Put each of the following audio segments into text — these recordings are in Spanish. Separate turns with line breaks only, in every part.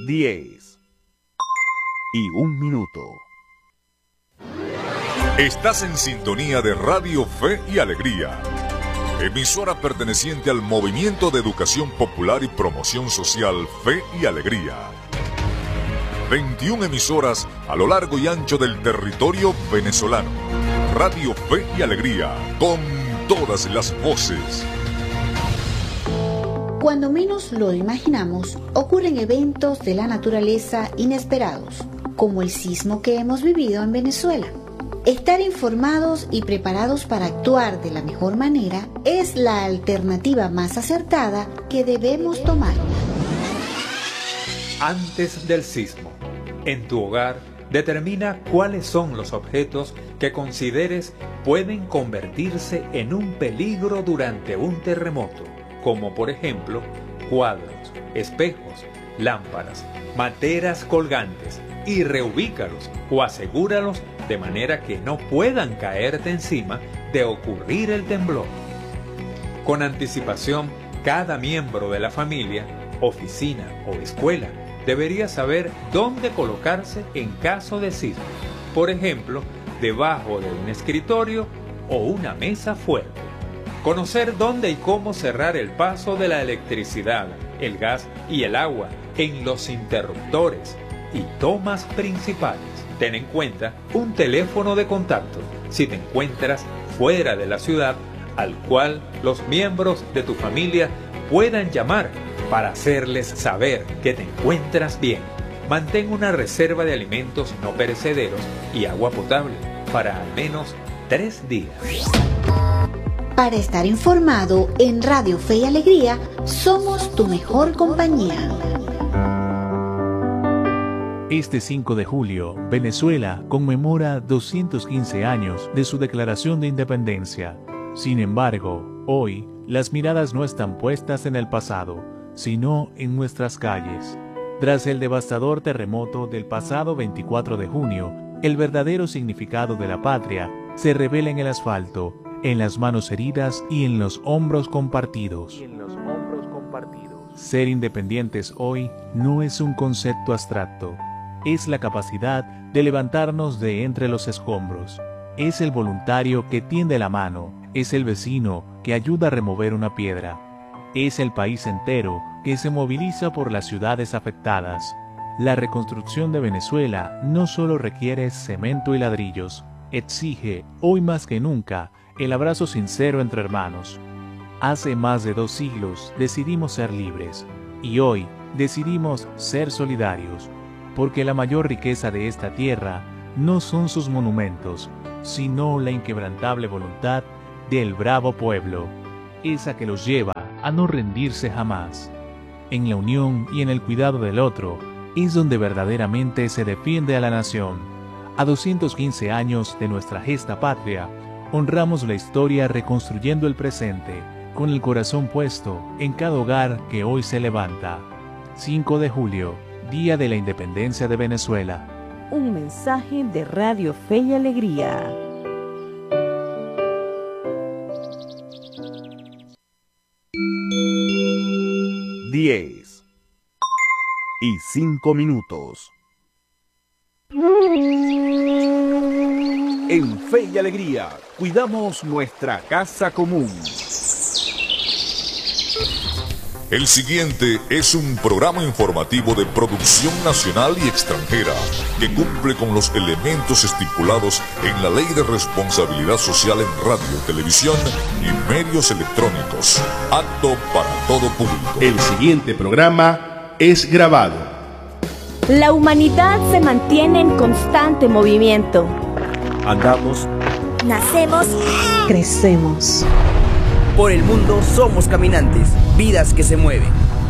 10:01.
Estás en sintonía de Radio Fe y Alegría, emisora perteneciente al Movimiento de Educación Popular y Promoción Social Fe y Alegría. 21 emisoras a lo largo y ancho del territorio venezolano. Radio Fe y Alegría, con todas las voces.
Cuando menos lo imaginamos, ocurren eventos de la naturaleza inesperados, como el sismo que hemos vivido en Venezuela. Estar informados y preparados para actuar de la mejor manera es la alternativa más acertada que debemos tomar.
Antes del sismo, en tu hogar, determina cuáles son los objetos que consideres pueden convertirse en un peligro durante un terremoto, como por ejemplo cuadros, espejos, lámparas, materas colgantes, y reubícalos o asegúralos de manera que no puedan caerte encima de ocurrir el temblor. Con anticipación, cada miembro de la familia, oficina o escuela debería saber dónde colocarse en caso de sismo, por ejemplo, debajo de un escritorio o una mesa fuerte. Conocer dónde y cómo cerrar el paso de la electricidad, el gas y el agua en los interruptores y tomas principales. Ten en cuenta un teléfono de contacto si te encuentras fuera de la ciudad, al cual los miembros de tu familia puedan llamar para hacerles saber que te encuentras bien. Mantén una reserva de alimentos no perecederos y agua potable para al menos 3 días.
Para estar informado en Radio Fe y Alegría, somos tu mejor compañía.
Este 5 de julio, Venezuela conmemora 215 años de su declaración de independencia. Sin embargo, hoy, las miradas no están puestas en el pasado, sino en nuestras calles. Tras el devastador terremoto del pasado 24 de junio, el verdadero significado de la patria se revela en el asfalto, en las manos heridas y en los hombros compartidos. Ser independientes hoy no es un concepto abstracto. Es la capacidad de levantarnos de entre los escombros. Es el voluntario que tiende la mano. Es el vecino que ayuda a remover una piedra. Es el país entero que se moviliza por las ciudades afectadas. La reconstrucción de Venezuela no solo requiere cemento y ladrillos, exige, hoy más que nunca, el abrazo sincero entre hermanos. Hace más de 2 siglos decidimos ser libres, y hoy decidimos ser solidarios. Porque la mayor riqueza de esta tierra no son sus monumentos, sino la inquebrantable voluntad del bravo pueblo, esa que los lleva a no rendirse jamás. En la unión y en el cuidado del otro es donde verdaderamente se defiende a la nación. A 215 años de nuestra gesta patria, honramos la historia reconstruyendo el presente, con el corazón puesto en cada hogar que hoy se levanta. 5 de julio, Día de la Independencia de Venezuela.
Un mensaje de Radio Fe y Alegría.
Diez y 5 minutos. En Fe y Alegría, cuidamos nuestra casa común.
El siguiente es un programa informativo de producción nacional y extranjera que cumple con los elementos estipulados en la Ley de Responsabilidad Social en Radio, Televisión y Medios Electrónicos. Apto para todo público.
El siguiente programa es grabado.
La humanidad se mantiene en constante movimiento.
Andamos,
nacemos, crecemos.
Por el mundo somos caminantes, vidas que se mueven.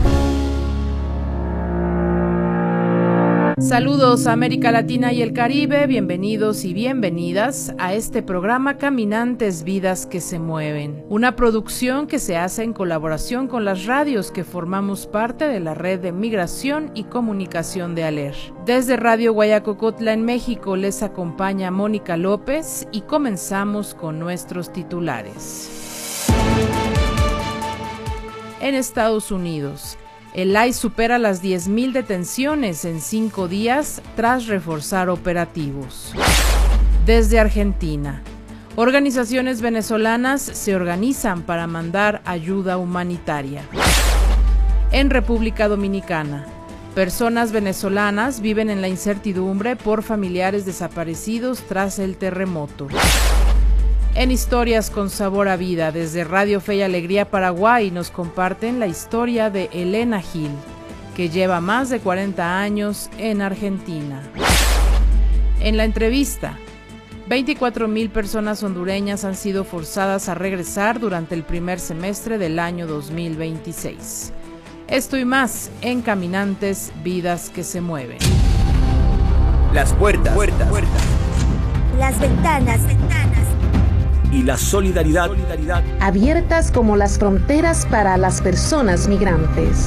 Saludos a América Latina y el Caribe, bienvenidos y bienvenidas a este programa Caminantes, Vidas que se Mueven, una producción que se hace en colaboración con las radios que formamos parte de la red de migración y comunicación de ALER. Desde Radio Guayacocotla en México les acompaña Mónica López y comenzamos con nuestros titulares. En Estados Unidos, El ICE supera las 10.000 detenciones en 5 días tras reforzar operativos. Desde Argentina, organizaciones venezolanas se organizan para mandar ayuda humanitaria. En República Dominicana, personas venezolanas viven en la incertidumbre por familiares desaparecidos tras el terremoto. En Historias con Sabor a Vida, desde Radio Fe y Alegría Paraguay, nos comparten la historia de Elena Gil, que lleva más de 40 años en Argentina. En la entrevista, 24.000 personas hondureñas han sido forzadas a regresar durante el primer semestre del año 2026. Esto y más en Caminantes, Vidas que se mueven.
Las puertas.
Las ventanas.
Y la solidaridad.
Abiertas como las fronteras para las personas migrantes.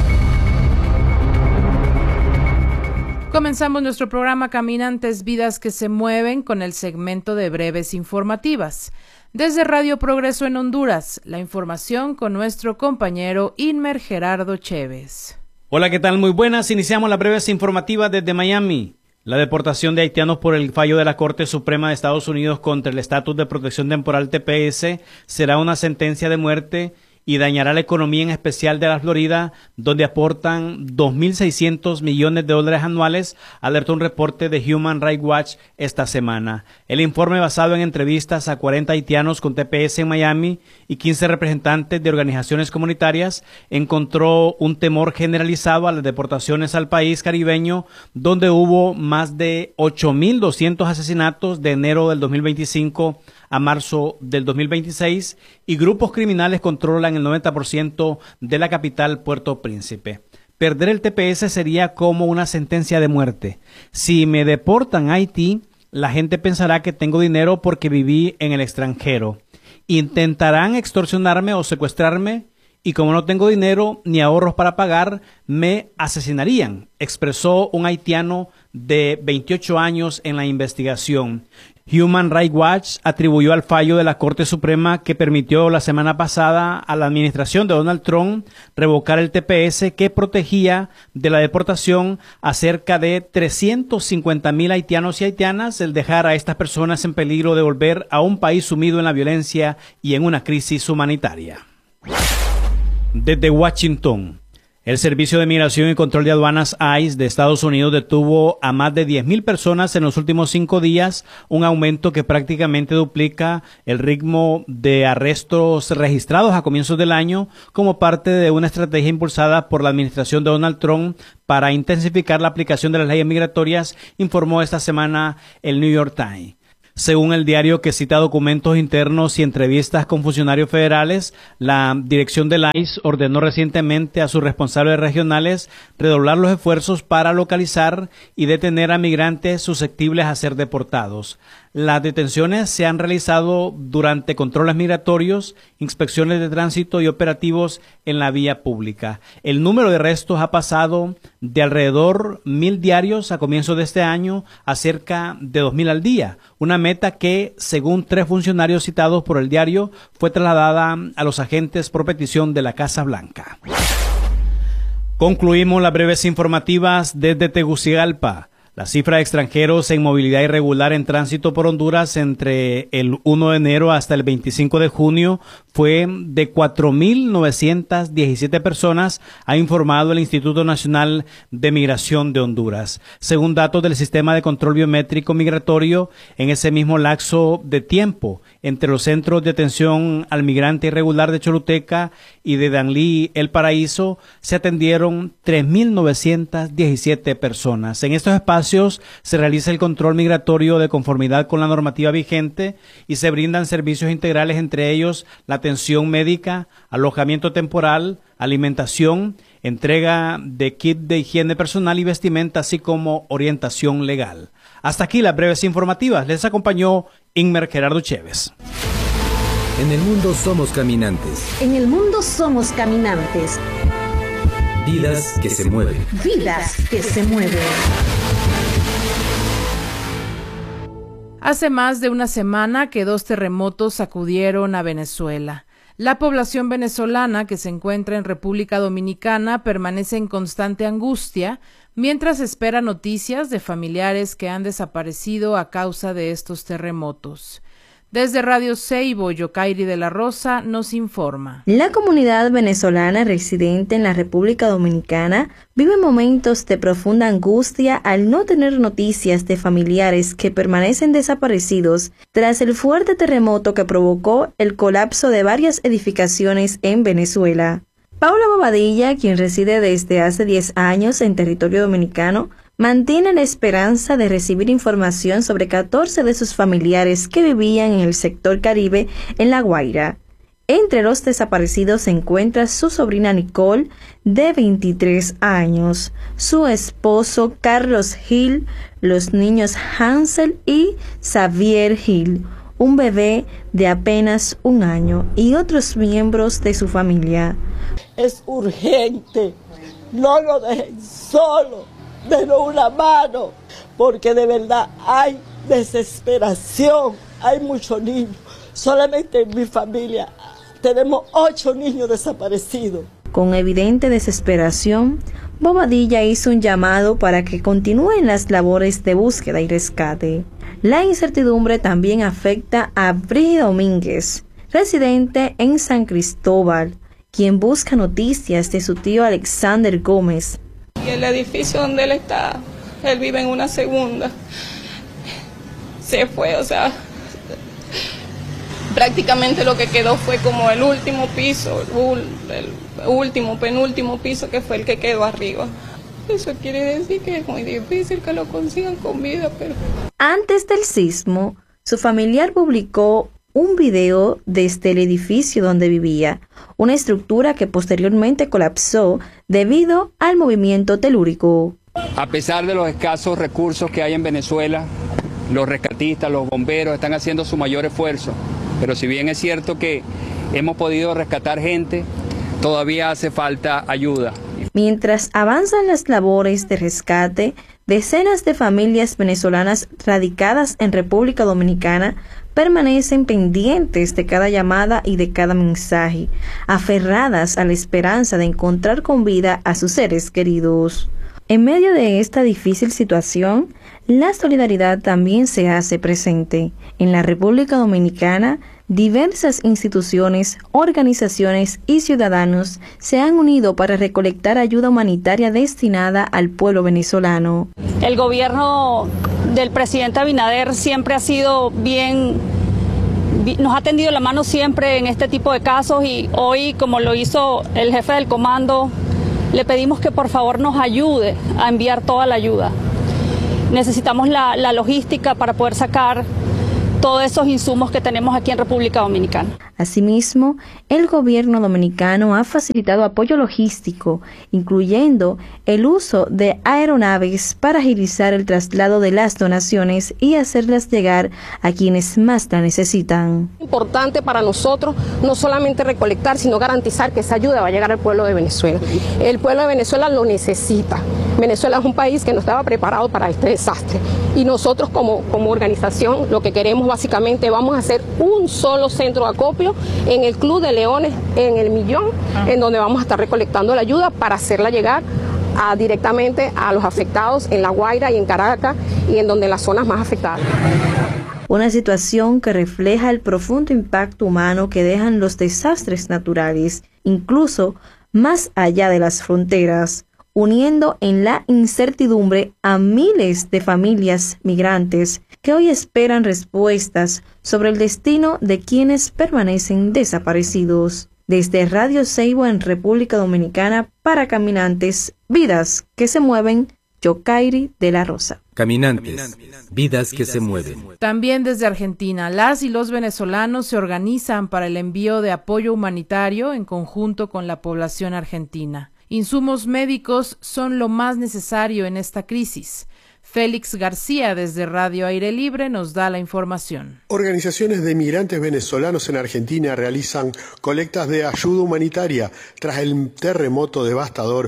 Comenzamos nuestro programa Caminantes, Vidas que se mueven con el segmento de breves informativas. Desde Radio Progreso en Honduras, la información con nuestro compañero Inmer Gerardo Chévez.
Hola, ¿qué tal? Muy buenas. Iniciamos las breves informativas desde Miami. La deportación de haitianos por el fallo de la Corte Suprema de Estados Unidos contra el Estatus de Protección Temporal TPS será una sentencia de muerte y dañará la economía, en especial de la Florida, donde aportan $2.600 millones anuales, alertó un reporte de Human Rights Watch esta semana. El informe, basado en entrevistas a 40 haitianos con TPS en Miami y 15 representantes de organizaciones comunitarias, encontró un temor generalizado a las deportaciones al país caribeño, donde hubo más de 8.200 asesinatos de enero del 2025 a marzo del 2026, y grupos criminales controlan el 90% de la capital, Puerto Príncipe. Perder el TPS sería como una sentencia de muerte. Si me deportan a Haití, la gente pensará que tengo dinero porque viví en el extranjero. Intentarán extorsionarme o secuestrarme, y como no tengo dinero ni ahorros para pagar, me asesinarían, expresó un haitiano de 28 años en la investigación. Human Rights Watch atribuyó al fallo de la Corte Suprema que permitió la semana pasada a la administración de Donald Trump revocar el TPS que protegía de la deportación a cerca de 350.000 haitianos y haitianas, el dejar a estas personas en peligro de volver a un país sumido en la violencia y en una crisis humanitaria. Desde Washington, el Servicio de Migración y Control de Aduanas ICE de Estados Unidos detuvo a más de 10.000 personas en los últimos 5 días, un aumento que prácticamente duplica el ritmo de arrestos registrados a comienzos del año, como parte de una estrategia impulsada por la administración de Donald Trump para intensificar la aplicación de las leyes migratorias, informó esta semana el New York Times. Según el diario, que cita documentos internos y entrevistas con funcionarios federales, la dirección del ICE ordenó recientemente a sus responsables regionales redoblar los esfuerzos para localizar y detener a migrantes susceptibles a ser deportados. Las detenciones se han realizado durante controles migratorios, inspecciones de tránsito y operativos en la vía pública. El número de arrestos ha pasado de alrededor 1.000 diarios a comienzos de este año a cerca de 2.000 al día, una meta que, según 3 funcionarios citados por el diario, fue trasladada a los agentes por petición de la Casa Blanca. Concluimos las breves informativas desde Tegucigalpa. La cifra de extranjeros en movilidad irregular en tránsito por Honduras entre el 1 de enero hasta el 25 de junio fue de 4.917 personas, ha informado el Instituto Nacional de Migración de Honduras. Según datos del Sistema de Control Biométrico Migratorio, en ese mismo lapso de tiempo, entre los centros de atención al migrante irregular de Choluteca y de Danlí, El Paraíso, se atendieron 3.917 personas. En estos espacios se realiza el control migratorio de conformidad con la normativa vigente y se brindan servicios integrales, entre ellos la atención médica, alojamiento temporal, alimentación, entrega de kit de higiene personal y vestimenta, así como orientación legal. Hasta aquí las breves informativas. Les acompañó Inmer Gerardo Chévez.
En el mundo somos caminantes.
En el mundo somos caminantes.
Vidas que se mueven.
Vidas que se mueven.
Hace más de una semana que 2 terremotos sacudieron a Venezuela. La población venezolana que se encuentra en República Dominicana permanece en constante angustia mientras espera noticias de familiares que han desaparecido a causa de estos terremotos. Desde Radio Ceibo, Yokairi de la Rosa nos informa.
La comunidad venezolana residente en la República Dominicana vive momentos de profunda angustia al no tener noticias de familiares que permanecen desaparecidos tras el fuerte terremoto que provocó el colapso de varias edificaciones en Venezuela. Paula Bobadilla, quien reside desde hace 10 años en territorio dominicano, mantiene la esperanza de recibir información sobre 14 de sus familiares que vivían en el sector Caribe en La Guaira. Entre los desaparecidos se encuentra su sobrina Nicole, de 23 años, su esposo Carlos Gil, los niños Hansel y Xavier Gil, un bebé de apenas 1 año y otros miembros de su familia.
Es urgente, no lo dejen solo. Denos una mano, porque de verdad hay desesperación, hay muchos niños. Solamente en mi familia tenemos 8 niños desaparecidos.
Con evidente desesperación, Bobadilla hizo un llamado para que continúen las labores de búsqueda y rescate. La incertidumbre también afecta a Brígida Domínguez, residente en San Cristóbal, quien busca noticias de su tío Alexander Gómez.
Y el edificio donde él está, él vive en una segunda, se fue, o sea, prácticamente lo que quedó fue como el último piso, el penúltimo piso, que fue el que quedó arriba. Eso quiere decir que es muy difícil que lo consigan con vida, pero...
Antes del sismo, su familiar publicó un video desde el edificio donde vivía, una estructura que posteriormente colapsó debido al movimiento telúrico.
A pesar de los escasos recursos que hay en Venezuela, los rescatistas, los bomberos están haciendo su mayor esfuerzo, pero si bien es cierto que hemos podido rescatar gente, todavía hace falta ayuda.
Mientras avanzan las labores de rescate, decenas de familias venezolanas radicadas en República Dominicana permanecen pendientes de cada llamada y de cada mensaje, aferradas a la esperanza de encontrar con vida a sus seres queridos. En medio de esta difícil situación, la solidaridad también se hace presente. En la República Dominicana, diversas instituciones, organizaciones y ciudadanos se han unido para recolectar ayuda humanitaria destinada al pueblo venezolano.
El gobierno del presidente Abinader siempre ha sido nos ha tendido la mano siempre en este tipo de casos, y hoy, como lo hizo el jefe del comando, le pedimos que por favor nos ayude a enviar toda la ayuda. Necesitamos la logística para poder sacar todos esos insumos que tenemos aquí en República Dominicana.
Asimismo, el gobierno dominicano ha facilitado apoyo logístico, incluyendo el uso de aeronaves para agilizar el traslado de las donaciones y hacerlas llegar a quienes más la necesitan.
Es importante para nosotros no solamente recolectar, sino garantizar que esa ayuda va a llegar al pueblo de Venezuela. El pueblo de Venezuela lo necesita. Venezuela es un país que no estaba preparado para este desastre, y nosotros como organización lo que queremos básicamente, vamos a hacer un solo centro de acopio en el Club de Leones, en El Millón, en donde vamos a estar recolectando la ayuda para hacerla llegar directamente a los afectados en La Guaira y en Caracas, y en donde las zonas más afectadas.
Una situación que refleja el profundo impacto humano que dejan los desastres naturales, incluso más allá de las fronteras, uniendo en la incertidumbre a miles de familias migrantes que hoy esperan respuestas sobre el destino de quienes permanecen desaparecidos. Desde Radio Ceibo en República Dominicana, para Caminantes, vidas que se mueven, Yokairi de la Rosa.
Caminantes, vidas que se mueven.
También desde Argentina, las y los venezolanos se organizan para el envío de apoyo humanitario en conjunto con la población argentina. Insumos médicos son lo más necesario en esta crisis. Félix García, desde Radio Aire Libre, nos da la información.
Organizaciones de migrantes venezolanos en Argentina realizan colectas de ayuda humanitaria tras el terremoto devastador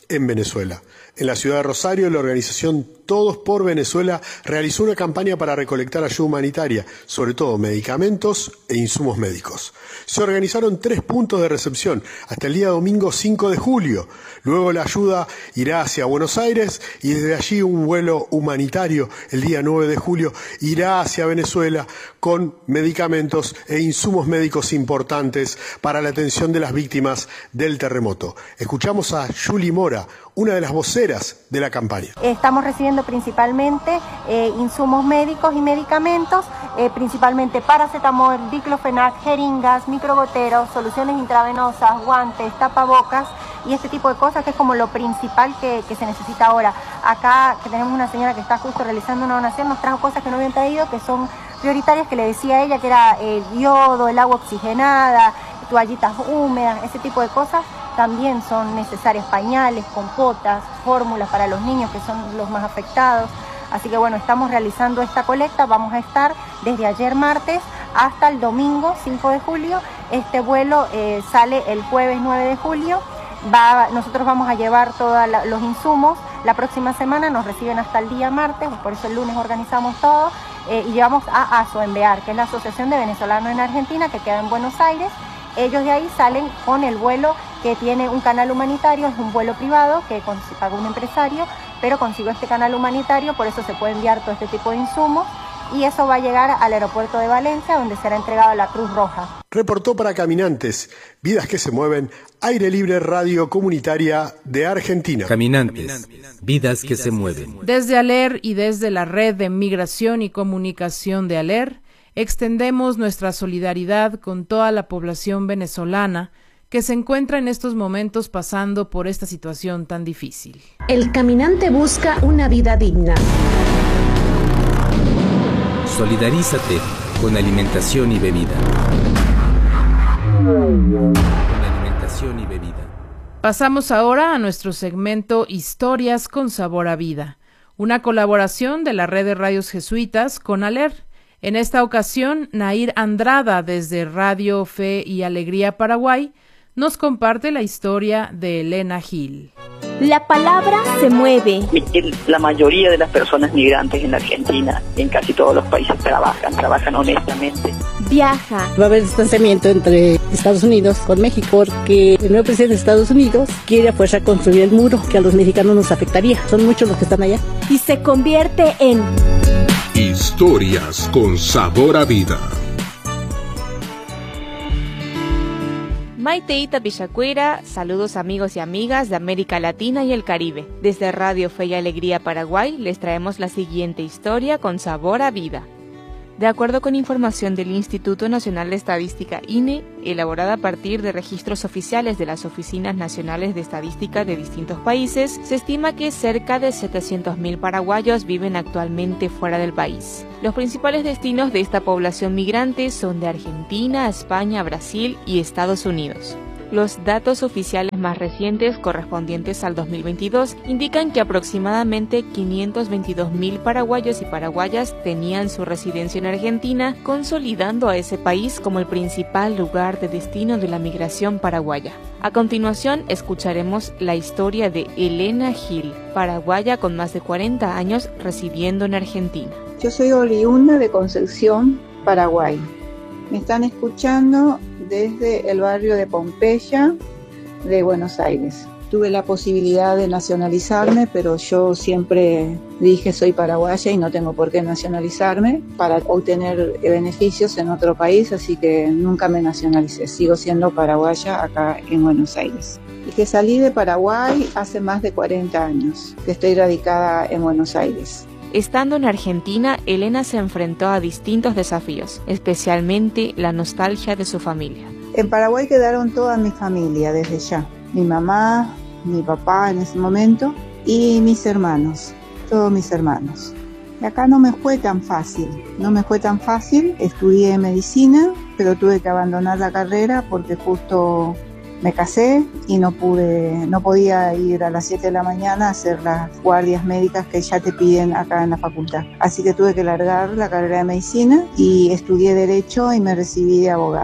en Venezuela. En la ciudad de Rosario, la organización Todos por Venezuela realizó una campaña para recolectar ayuda humanitaria, sobre todo medicamentos e insumos médicos. Se organizaron 3 puntos de recepción hasta el día domingo 5 de julio. Luego la ayuda irá hacia Buenos Aires y desde allí un vuelo humanitario el día 9 de julio irá hacia Venezuela con medicamentos e insumos médicos importantes para la atención de las víctimas del terremoto. Escuchamos a Julie Mora, una de las voceras de la campaña.
Estamos recibiendo principalmente insumos médicos y medicamentos, principalmente paracetamol, diclofenac, jeringas, microgoteros, soluciones intravenosas, guantes, tapabocas y este tipo de cosas que es como lo principal que se necesita ahora. Acá que tenemos una señora que está justo realizando una donación, nos trajo cosas que no habían traído, que son prioritarias, que le decía a ella, que era el yodo, el agua oxigenada, toallitas húmedas, ese tipo de cosas. También son necesarias pañales, compotas, fórmulas para los niños que son los más afectados. Así que bueno, estamos realizando esta colecta, vamos a estar desde ayer martes hasta el domingo 5 de julio. Este vuelo sale el jueves 9 de julio. Nosotros vamos a llevar todos los insumos. La próxima semana nos reciben hasta el día martes, por eso el lunes organizamos todo. Y llevamos a ASOENVEAR, que es la Asociación de Venezolanos en Argentina, que queda en Buenos Aires. Ellos de ahí salen con el vuelo que tiene un canal humanitario, es un vuelo privado que pagó un empresario, pero consiguió este canal humanitario, por eso se puede enviar todo este tipo de insumos y eso va a llegar al aeropuerto de Valencia, donde será entregado a la Cruz Roja.
Reportó para Caminantes, Vidas que se mueven, Aire Libre Radio Comunitaria de Argentina.
Caminantes, vidas que se mueven.
Desde ALER y desde la Red de Migración y Comunicación de ALER, extendemos nuestra solidaridad con toda la población venezolana que se encuentra en estos momentos pasando por esta situación tan difícil.
El caminante busca una vida digna.
Solidarízate con alimentación y bebida. Con alimentación y bebida.
Pasamos ahora a nuestro segmento Historias con Sabor a Vida, una colaboración de la Red de Radios Jesuitas con ALER. En esta ocasión, Nair Andrada, desde Radio Fe y Alegría Paraguay, nos comparte la historia de Elena Gil.
La palabra se mueve.
La mayoría de las personas migrantes en Argentina, en casi todos los países, trabajan honestamente.
Viaja.
Va a haber distanciamiento entre Estados Unidos con México porque el nuevo presidente de Estados Unidos quiere a fuerza construir el muro que a los mexicanos nos afectaría. Son muchos los que están allá.
Y se convierte en...
Historias con sabor a vida.
Maiteita Pillacuera, saludos amigos y amigas de América Latina y el Caribe. Desde Radio Fe y Alegría Paraguay les traemos la siguiente historia con sabor a vida. De acuerdo con información del Instituto Nacional de Estadística INE, elaborada a partir de registros oficiales de las Oficinas Nacionales de Estadística de distintos países, se estima que cerca de 700.000 paraguayos viven actualmente fuera del país. Los principales destinos de esta población migrante son de Argentina, España, Brasil y Estados Unidos. Los datos oficiales más recientes, correspondientes al 2022, indican que aproximadamente 522.000 paraguayos y paraguayas tenían su residencia en Argentina, consolidando a ese país como el principal lugar de destino de la migración paraguaya. A continuación, escucharemos la historia de Elena Gil, paraguaya con más de 40 años residiendo en Argentina.
Yo soy oriunda de Concepción, Paraguay. Me están escuchando desde el barrio de Pompeya de Buenos Aires. Tuve la posibilidad de nacionalizarme, pero yo siempre dije soy paraguaya y no tengo por qué nacionalizarme para obtener beneficios en otro país, así que nunca me nacionalicé. Sigo siendo paraguaya acá en Buenos Aires. Y que salí de Paraguay hace más de 40 años, que estoy radicada en Buenos Aires.
Estando en Argentina, Elena se enfrentó a distintos desafíos, especialmente la nostalgia de su familia.
En Paraguay quedaron toda mi familia desde ya. Mi mamá, mi papá en ese momento y mis hermanos, todos mis hermanos. Y acá no me fue tan fácil, estudié medicina, pero tuve que abandonar la carrera porque justo me casé y no podía ir a las 7 de la mañana a hacer las guardias médicas que ya te piden acá en la facultad. Así que tuve que largar la carrera de medicina y estudié Derecho y me recibí de abogada.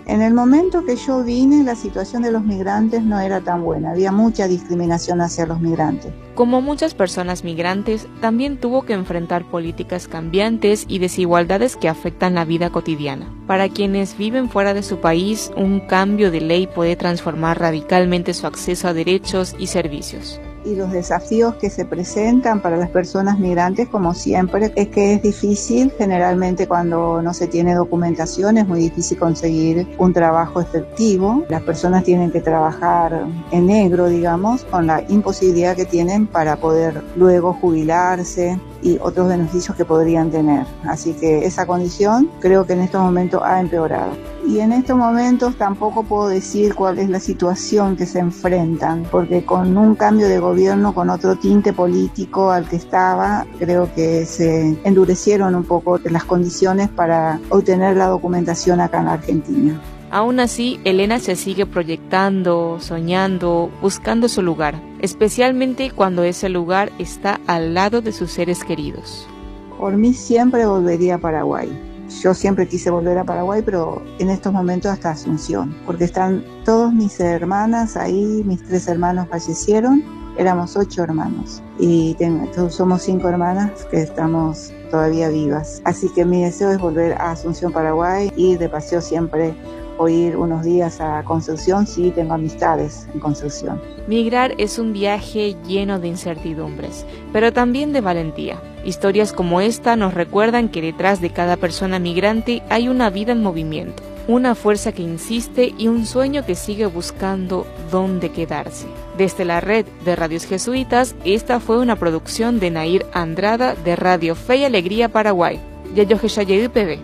En el momento que yo vine, la situación de los migrantes no era tan buena, había mucha discriminación hacia los migrantes.
Como muchas personas migrantes, también tuvo que enfrentar políticas cambiantes y desigualdades que afectan la vida cotidiana. Para quienes viven fuera de su país, un cambio de ley puede transformar radicalmente su acceso a derechos y servicios.
Y los desafíos que se presentan para las personas migrantes, como siempre, es que es difícil, generalmente cuando no se tiene documentación, es muy difícil conseguir un trabajo efectivo. Las personas tienen que trabajar en negro, digamos, con la imposibilidad que tienen para poder luego jubilarse y otros beneficios que podrían tener. Así que esa condición creo que en estos momentos ha empeorado. Y en estos momentos tampoco puedo decir cuál es la situación que se enfrentan, porque con un cambio de gobierno, con otro tinte político al que estaba, creo que se endurecieron un poco las condiciones para obtener la documentación acá en Argentina.
Aún así, Elena se sigue proyectando, soñando, buscando su lugar, especialmente cuando ese lugar está al lado de sus seres queridos.
Por mí siempre volvería a Paraguay. Yo siempre quise volver a Paraguay, pero en estos momentos hasta Asunción, porque están todas mis hermanas ahí, mis 3 hermanos fallecieron, éramos 8 hermanos y somos 5 hermanas que estamos todavía vivas. Así que mi deseo es volver a Asunción, Paraguay, y de paseo siempre o ir unos días a Concepción si tengo amistades en Concepción.
Migrar es un viaje lleno de incertidumbres, pero también de valentía. Historias como esta nos recuerdan que detrás de cada persona migrante hay una vida en movimiento, una fuerza que insiste y un sueño que sigue buscando dónde quedarse. Desde la red de radios jesuitas, esta fue una producción de Nair Andrada de Radio Fe y Alegría Paraguay. Yayo Geshayedu PB.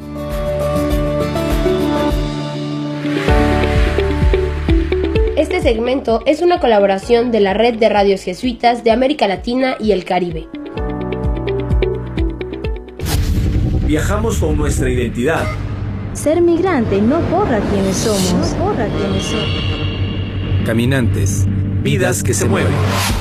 Este segmento es una colaboración de la red de radios jesuitas de América Latina y el Caribe.
Viajamos con nuestra identidad.
Ser migrante no borra quiénes somos.
Caminantes.
Vidas que se mueven.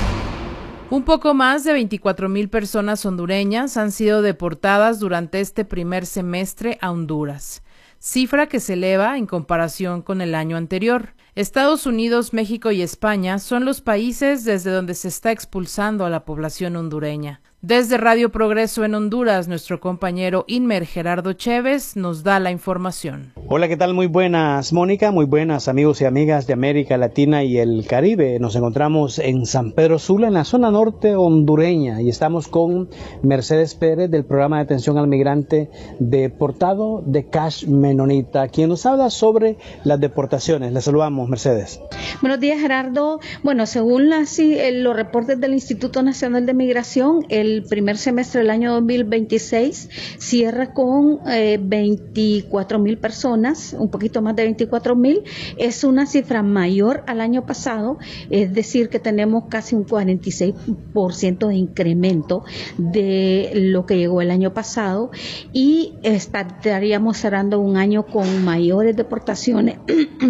Un poco más de 24,000 personas hondureñas han sido deportadas durante este primer semestre a Honduras, cifra que se eleva en comparación con el año anterior. Estados Unidos, México y España son los países desde donde se está expulsando a la población hondureña. Desde Radio Progreso en Honduras, nuestro compañero Inmer Gerardo Chévez nos da la información.
Hola, ¿qué tal? Muy buenas, Mónica. Muy buenas, amigos y amigas de América Latina y el Caribe. Nos encontramos en San Pedro Sula, en la zona norte hondureña, y estamos con Mercedes Pérez del programa de atención al migrante deportado de Cash Menonita, quien nos habla sobre las deportaciones. Le saludamos, Mercedes.
Buenos días, Gerardo. Bueno, según los reportes del Instituto Nacional de Migración, el primer semestre del año 2026 cierra con 24,000 personas, un poquito más de 24,000. Es una cifra mayor al año pasado, es decir, que tenemos casi un 46% de incremento de lo que llegó el año pasado, y estaríamos cerrando un año con mayores deportaciones,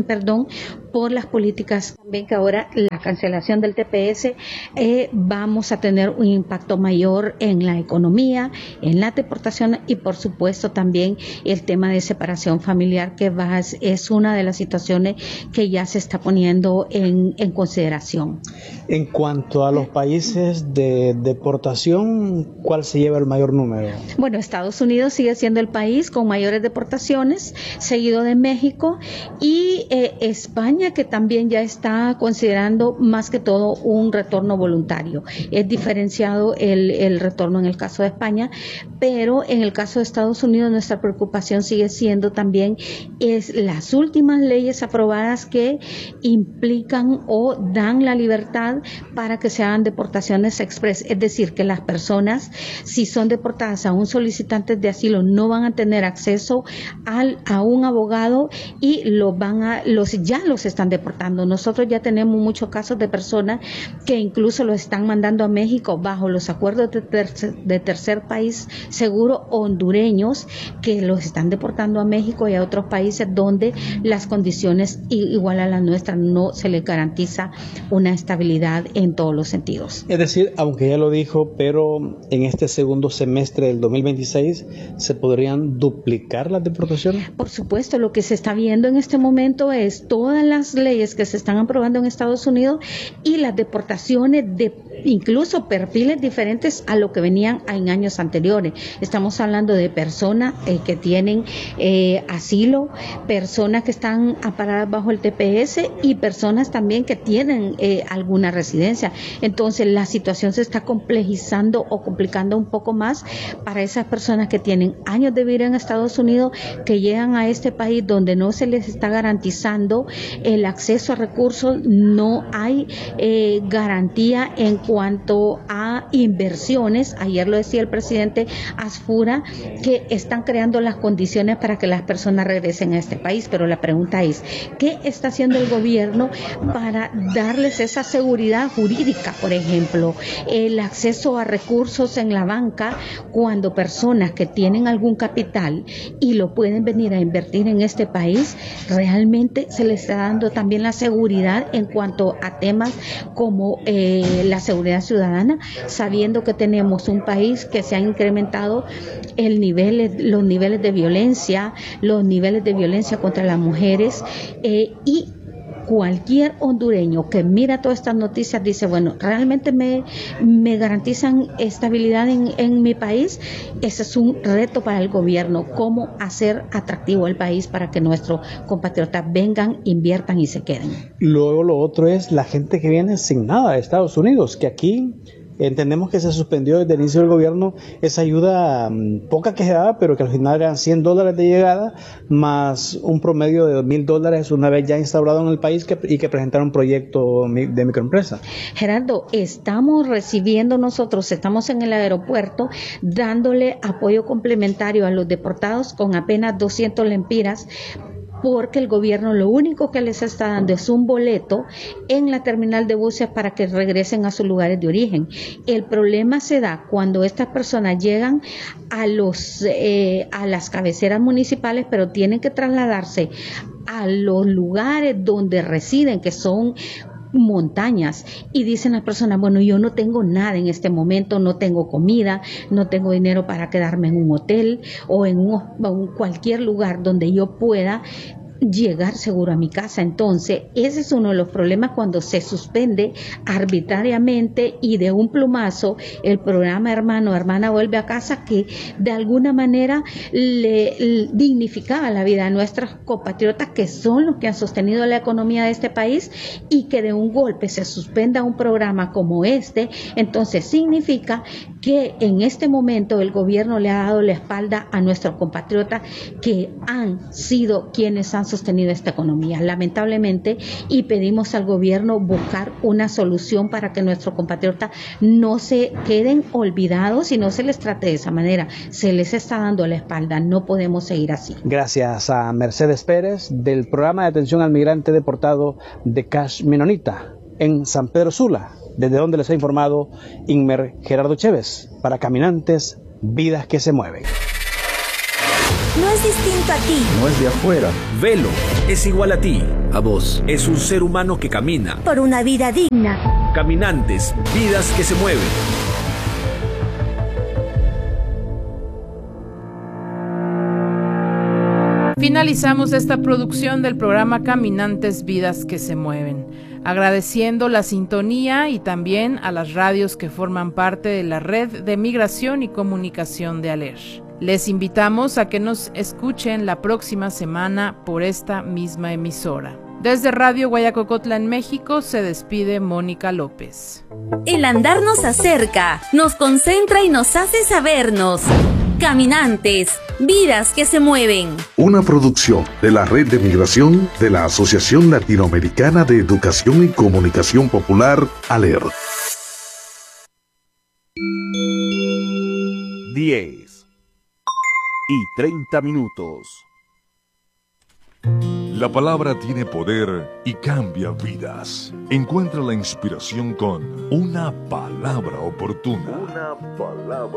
por las políticas también, que ahora la cancelación del TPS, vamos a tener un impacto mayor en la economía, en la deportación, y por supuesto también el tema de separación familiar, que es una de las situaciones que ya se está poniendo en consideración.
En cuanto a los países de deportación, ¿cuál se lleva el mayor número?
Bueno, Estados Unidos sigue siendo el país con mayores deportaciones, seguido de México, y España, que también ya está considerando más que todo un retorno voluntario. Es diferenciado el retorno en el caso de España, pero en el caso de Estados Unidos nuestra preocupación sigue siendo también las últimas leyes aprobadas que implican o dan la libertad para que se hagan deportaciones express, es decir, que las personas, si son deportadas a un solicitante de asilo, no van a tener acceso a un abogado, y los están deportando. Nosotros ya tenemos muchos casos de personas que incluso los están mandando a México bajo los acuerdos de tercer país seguro hondureños, que los están deportando a México y a otros países donde las condiciones igual a las nuestras no se les garantiza una estabilidad en todos los sentidos.
Es decir, aunque ya lo dijo, pero en este segundo semestre del 2026 ¿se podrían duplicar las deportaciones?
Por supuesto, lo que se está viendo en este momento es todas las leyes que se están aprobando en Estados Unidos y las deportaciones de incluso perfiles diferentes a lo que venían en años anteriores. Estamos hablando de personas que tienen asilo, personas que están amparadas bajo el TPS y personas también que tienen alguna residencia. Entonces la situación se está complejizando o complicando un poco más para esas personas que tienen años de vivir en Estados Unidos, que llegan a este país donde no se les está garantizando el acceso a recursos, no hay garantía en cuanto a inversiones. Ayer lo decía el presidente Asfura, que están creando las condiciones para que las personas regresen a este país, pero la pregunta es, ¿qué está haciendo el gobierno para darles esa seguridad jurídica? Por ejemplo, el acceso a recursos en la banca, cuando personas que tienen algún capital y lo pueden venir a invertir en este país, realmente se les está dando también la seguridad en cuanto a temas como la seguridad ciudadana, sabiendo que tenemos un país que se ha incrementado los niveles de violencia, contra las mujeres y cualquier hondureño que mira todas estas noticias dice, bueno, ¿realmente me garantizan estabilidad en mi país? Ese es un reto para el gobierno, cómo hacer atractivo el país para que nuestros compatriotas vengan, inviertan y se queden.
Luego lo otro es la gente que viene sin nada de Estados Unidos, que aquí entendemos que se suspendió desde el inicio del gobierno esa ayuda poca que se daba, pero que al final eran $100 de llegada, más un promedio de $1,000 una vez ya instaurado en el país y que presentaron un proyecto de microempresa.
Gerardo, estamos en el aeropuerto dándole apoyo complementario a los deportados con apenas 200 lempiras, porque el gobierno lo único que les está dando es un boleto en la terminal de buses para que regresen a sus lugares de origen. El problema se da cuando estas personas llegan a las cabeceras municipales, pero tienen que trasladarse a los lugares donde residen, que son montañas, y dicen las personas, bueno, yo no tengo nada en este momento, no tengo comida, no tengo dinero para quedarme en un hotel o en cualquier lugar donde yo pueda llegar seguro a mi casa. Entonces ese es uno de los problemas cuando se suspende arbitrariamente y de un plumazo el programa Hermano Hermana Vuelve a Casa, que de alguna manera le dignificaba la vida a nuestros compatriotas, que son los que han sostenido la economía de este país, y que de un golpe se suspenda un programa como este. Entonces significa que en este momento el gobierno le ha dado la espalda a nuestros compatriotas, que han sido quienes han sostenido esta economía, lamentablemente, y pedimos al gobierno buscar una solución para que nuestros compatriotas no se queden olvidados y no se les trate de esa manera. Se les está dando la espalda, no podemos seguir así.
Gracias a Mercedes Pérez del programa de atención al migrante deportado de Cash Menonita en San Pedro Sula, desde donde les ha informado Inmer Gerardo Chévez para Caminantes, Vidas que se Mueven.
No es distinto a ti.
No es de afuera. Velo. Es igual a ti. A vos. Es un ser humano que camina.
Por una vida digna.
Caminantes. Vidas que se mueven.
Finalizamos esta producción del programa Caminantes, Vidas que se Mueven, agradeciendo la sintonía y también a las radios que forman parte de la red de migración y comunicación de ALER. Les invitamos a que nos escuchen la próxima semana por esta misma emisora. Desde Radio Guayacocotla en México se despide Mónica López.
El andar nos acerca, nos concentra y nos hace sabernos. Caminantes, vidas que se mueven.
Una producción de la Red de Migración de la Asociación Latinoamericana de Educación y Comunicación Popular, ALER.
10:30. La palabra tiene poder y cambia vidas. Encuentra la inspiración con una palabra oportuna. Una palabra